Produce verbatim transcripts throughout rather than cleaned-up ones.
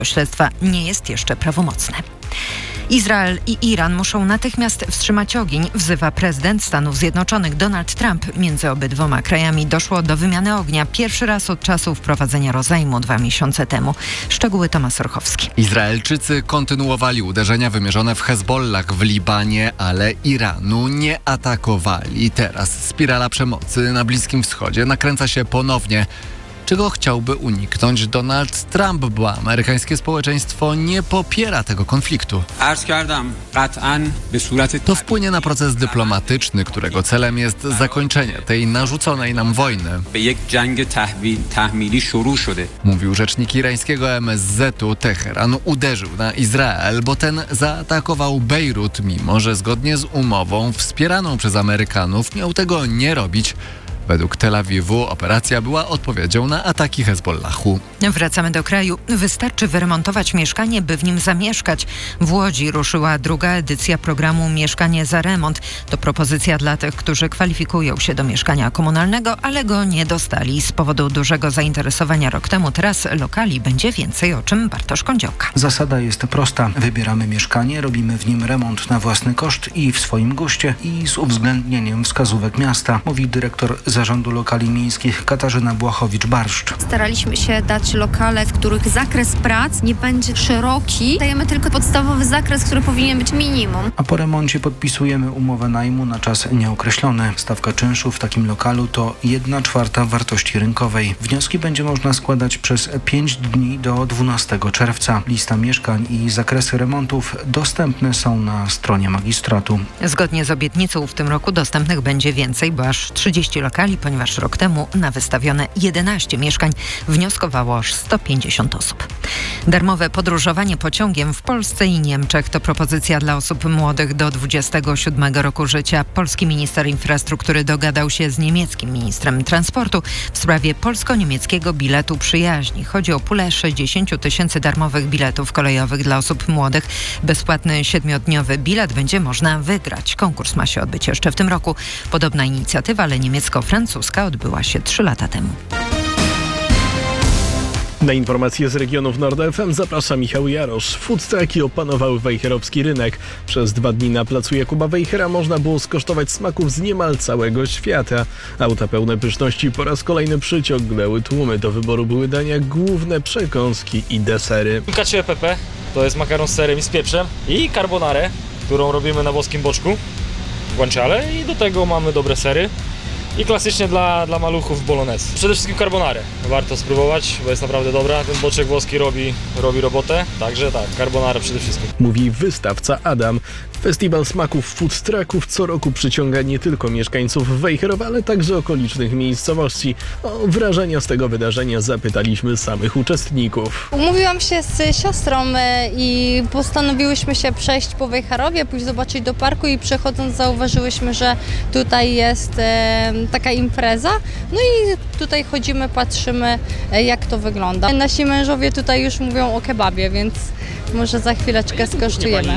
Śledztwa nie jest jeszcze prawomocne. Izrael i Iran muszą natychmiast wstrzymać ogień, wzywa prezydent Stanów Zjednoczonych Donald Trump. Między obydwoma krajami doszło do wymiany ognia pierwszy raz od czasu wprowadzenia rozejmu dwa miesiące temu. Szczegóły Tomasz Orchowski. Izraelczycy kontynuowali uderzenia wymierzone w Hezbollah w Libanie, ale Iranu nie atakowali. Teraz spirala przemocy na Bliskim Wschodzie nakręca się ponownie. Czego chciałby uniknąć Donald Trump, bo amerykańskie społeczeństwo nie popiera tego konfliktu. To wpłynie na proces dyplomatyczny, którego celem jest zakończenie tej narzuconej nam wojny, mówił rzecznik irańskiego M S Z-u. Teheran uderzył na Izrael, bo ten zaatakował Bejrut, mimo że zgodnie z umową wspieraną przez Amerykanów miał tego nie robić. Według Tel Awiwu operacja była odpowiedzią na ataki Hezbollahu. Wracamy do kraju. Wystarczy wyremontować mieszkanie, by w nim zamieszkać. W Łodzi ruszyła druga edycja programu Mieszkanie za remont. To propozycja dla tych, którzy kwalifikują się do mieszkania komunalnego, ale go nie dostali. Z powodu dużego zainteresowania rok temu teraz lokali będzie więcej, o czym Bartosz Kądziołka. Zasada jest prosta. Wybieramy mieszkanie, robimy w nim remont na własny koszt i w swoim guście i z uwzględnieniem wskazówek miasta, mówi dyrektor Zarządu Lokali Miejskich Katarzyna Błachowicz-Barszcz. Staraliśmy się dać lokale, w których zakres prac nie będzie szeroki. Dajemy tylko podstawowy zakres, który powinien być minimum. A po remoncie podpisujemy umowę najmu na czas nieokreślony. Stawka czynszu w takim lokalu to jedna czwarta wartości rynkowej. Wnioski będzie można składać przez pięć dni do dwunastego czerwca. Lista mieszkań i zakresy remontów dostępne są na stronie magistratu. Zgodnie z obietnicą w tym roku dostępnych będzie więcej, bo aż trzydzieści lokali, ponieważ rok temu na wystawione jedenaście mieszkań wnioskowało aż sto pięćdziesiąt osób. Darmowe podróżowanie pociągiem w Polsce i Niemczech to propozycja dla osób młodych do dwudziestego siódmego roku życia. Polski minister infrastruktury dogadał się z niemieckim ministrem transportu w sprawie polsko-niemieckiego biletu przyjaźni. Chodzi o pulę sześćdziesiąt tysięcy darmowych biletów kolejowych dla osób młodych. Bezpłatny siedmiodniowy bilet będzie można wygrać. Konkurs ma się odbyć jeszcze w tym roku. Podobna inicjatywa, ale niemiecko-francuska, odbyła się trzy lata temu. Na informacje z regionów Nord F M zaprasza Michał Jarosz. Food trucki opanowały wejherowski rynek. Przez dwa dni na placu Jakuba Wejhera można było skosztować smaków z niemal całego świata. Auta pełne pyszności po raz kolejny przyciągnęły tłumy. Do wyboru były dania główne, przekąski i desery. Cacio e pepe to jest makaron z serem i z pieprzem i carbonarę, którą robimy na włoskim boczku, guanciale, i do tego mamy dobre sery. I klasycznie dla, dla maluchów bolognese. Przede wszystkim carbonarę warto spróbować, bo jest naprawdę dobra. Ten boczek włoski robi, robi robotę, także tak, carbonarę przede wszystkim. Mówi wystawca Adam. Festiwal smaków food trucków co roku przyciąga nie tylko mieszkańców Wejherowa, ale także okolicznych miejscowości. O wrażenia z tego wydarzenia zapytaliśmy samych uczestników. Umówiłam się z siostrą i postanowiłyśmy się przejść po Wejherowie, pójść zobaczyć do parku i przechodząc zauważyłyśmy, że tutaj jest e, taka impreza. No i tutaj chodzimy, patrzymy, jak to wygląda. Nasi mężowie tutaj już mówią o kebabie, więc może za chwileczkę skosztujemy.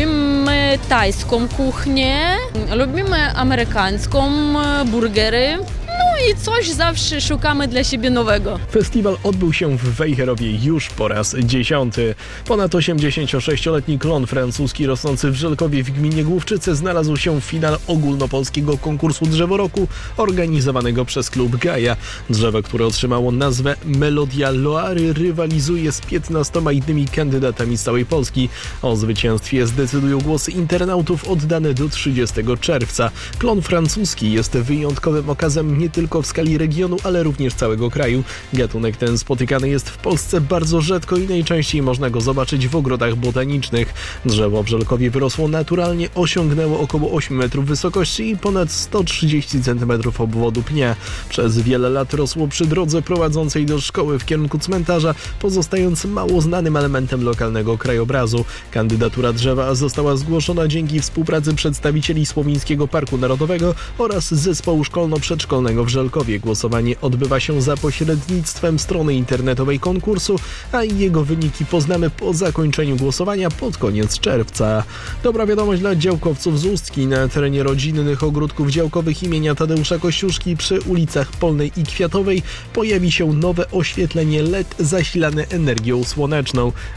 Lubimy tajską kuchnię, lubimy amerykańską, burgery. No i coś zawsze szukamy dla siebie nowego. Festiwal odbył się w Wejherowie już po raz dziesiąty. Ponad osiemdziesięciosześcioletni klon francuski rosnący w Żelkowie w gminie Główczyce znalazł się w finale ogólnopolskiego konkursu Drzewo Roku organizowanego przez klub Gaja. Drzewo, które otrzymało nazwę Melodia Loary, rywalizuje z piętnastoma innymi kandydatami z całej Polski. O zwycięstwie zdecydują głosy internautów oddane do trzydziestego czerwca. Klon francuski jest wyjątkowym okazem nie tylko w skali regionu, ale również całego kraju. Gatunek ten spotykany jest w Polsce bardzo rzadko i najczęściej można go zobaczyć w ogrodach botanicznych. Drzewo w Żelkowie wyrosło naturalnie, osiągnęło około ośmiu metrów wysokości i ponad sto trzydzieści centymetrów obwodu pnia. Przez wiele lat rosło przy drodze prowadzącej do szkoły w kierunku cmentarza, pozostając mało znanym elementem lokalnego krajobrazu. Kandydatura drzewa została zgłoszona dzięki współpracy przedstawicieli Słowińskiego Parku Narodowego oraz Zespołu Szkolno-Przedszkolnego w Żelkowie. Żelkowie. Głosowanie odbywa się za pośrednictwem strony internetowej konkursu, a jego wyniki poznamy po zakończeniu głosowania pod koniec czerwca. Dobra wiadomość dla działkowców z Ustki. Na terenie rodzinnych ogródków działkowych imienia Tadeusza Kościuszki przy ulicach Polnej i Kwiatowej pojawi się nowe oświetlenie L E D zasilane energią słoneczną.